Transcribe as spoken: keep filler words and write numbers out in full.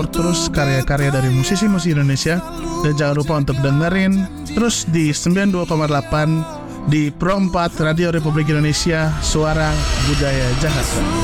terus karya-karya dari musisi-musisi Indonesia. Dan jangan lupa untuk dengerin terus di sembilan puluh dua koma delapan di Pro empat Radio Republik Indonesia, Suara Budaya Jakarta.